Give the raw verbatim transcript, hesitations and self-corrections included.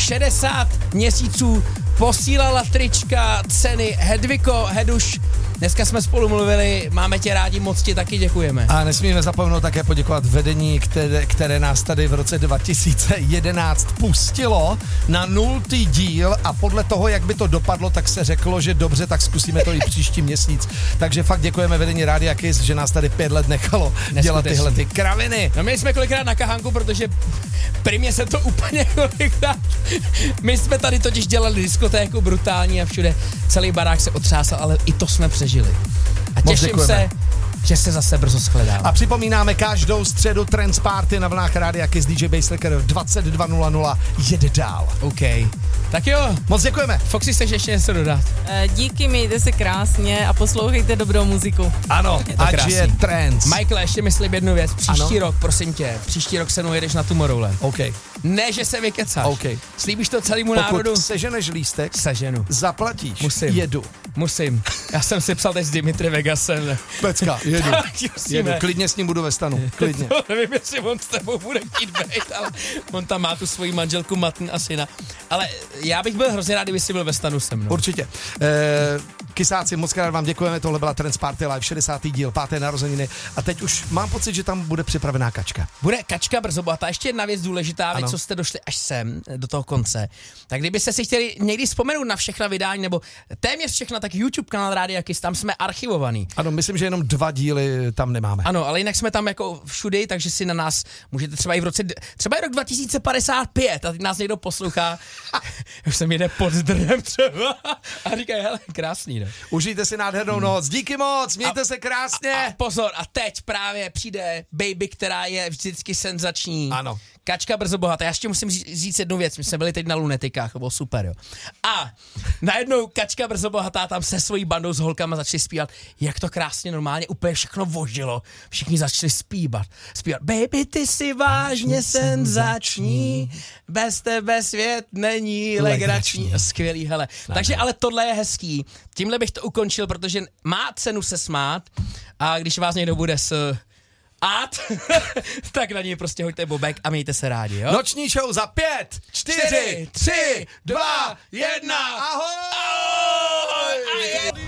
šedesát měsíců posílala trička, ceny. Hedviko, Heduš, dneska jsme spolu mluvili, máme tě rádi, moc ti taky děkujeme. A nesmíme zapomenout také poděkovat vedení, které, které nás tady v roce dva tisíce jedenáct pustilo na nultý díl a podle toho, jak by to dopadlo, tak se řeklo, že dobře, tak zkusíme to i příští měsíc. Takže fakt děkujeme vedení Rádia Kiss, že nás tady pět let nechalo dělat tyhle ty kraviny. No my jsme kolikrát na kahánku, protože primě se to úplně kolikrát. My jsme tady totiž dělali diskotéku brutální a všude celý barák se otřásal, ale i to jsme přežili. A těším se, že se zase brzo shledáme. A připomínáme každou středu Trance Party na vlnách Rádia Kiss. D J Basslicker dvacet dva nula nula jede dál. OK. Tak jo. Moc děkujeme. Foxy, chceš ještě něco dodat? Díky, mějte se krásně a poslouchejte dobrou muziku. Ano, je to ať krásný. je trance. Michael, ještě myslím jednu věc. Příští ano? rok, prosím tě, příští rok se mnou jedeš na Tomorrowland. OK. Ne, že se vykecáš. OK. Slíbíš to celému Pokud národu? seženeš lístek, Seženu. zaplatíš. Musím. Jedu. Musím. Já jsem si psal teď s Dimitri Vegasem. Pecka, jedu. Tak, jedu. Klidně s ním budu ve stanu. Klidně. To nevím, jestli on s tebou bude chtít být, ale on tam má tu svoji manželku Matn a syna. Ale já bych byl hrozně rád, kdyby jsi byl ve stanu se mnou. Určitě. Eh, kysáci, moc krát vám děkujeme, tohle byla Trance Party Live, šedesátý díl, páté narozeniny a teď už mám pocit, že tam bude připravená kačka. Bude kačka brzo bohatá. Ještě jedna věc důležitá, věc, co jste došli až sem, do toho konce. Tak kdybyste si chtěli někdy vzpomenout na všechna vydání, nebo téměř všechna, tak YouTube kanál Rádia Kiss, tam jsme archivovaný. Ano, myslím, že jenom dva díly tam nemáme. Ano, ale jinak jsme tam jako všudy, takže si na nás můžete třeba i v roce, třeba i rok dva tisíce padesát pět a teď nás někdo poslouchá, už se mi jde pod drem třeba a říkají, hele, krásný, ne? Užijte si nádhernou hmm. noc, díky moc, mějte a, se krásně. A, a pozor, a teď právě přijde Baby, která je vždycky senzační. Ano. Kačka brzo bohatá. Já ještě musím říct jednu věc, my jsme byli teď na Lunetikách, to bylo super, jo. A najednou Kačka brzo bohatá tam se svojí bandou s holkama začali zpívat, jak to krásně normálně úplně všechno vožilo. Všichni začali zpívat. Zpívat, baby, ty jsi vážně senzační, bez tebe svět není legrační. Skvělý, hele. Ne, Takže ne. ale tohle je hezký. Tímhle bych to ukončil, protože má cenu se smát a když vás někdo bude s Ad, tak na něj prostě hoďte bobek a mějte se rádi, jo? Noční show za pět, čtyři, tři, dva, jedna, ahoj! Ahoj!